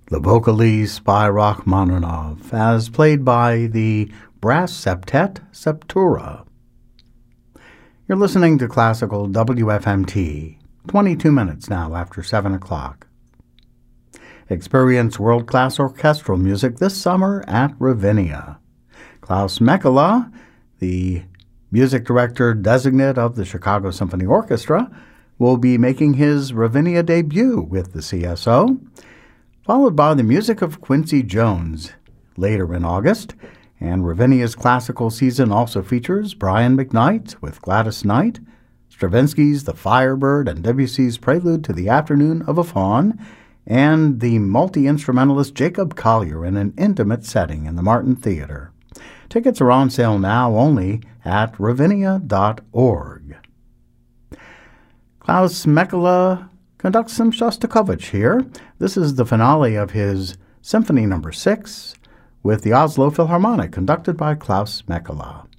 the Vocalese by Rachmaninoff, as played by the Brass Septet Septura. You're listening to Classical WFMT, 22 minutes now after 7 o'clock. Experience world-class orchestral music this summer at Ravinia. Klaus Mekala, the music director designate of the Chicago Symphony Orchestra, will be making his Ravinia debut with the CSO, followed by the music of Quincy Jones later in August. And Ravinia's classical season also features Brian McKnight with Gladys Knight, Stravinsky's The Firebird and Debussy's Prelude to the Afternoon of a Faun, and the multi-instrumentalist Jacob Collier in an intimate setting in the Martin Theater. Tickets are on sale now only at ravinia.org. Klaus Mekala conducts some Shostakovich here. This is the finale of his Symphony No. 6 with the Oslo Philharmonic, conducted by Klaus Mekala.